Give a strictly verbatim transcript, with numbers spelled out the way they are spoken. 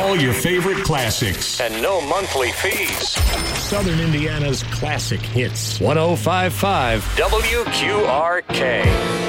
all your favorite classics. And no monthly fees. Southern Indiana's classic hits. one oh five point five W Q R K.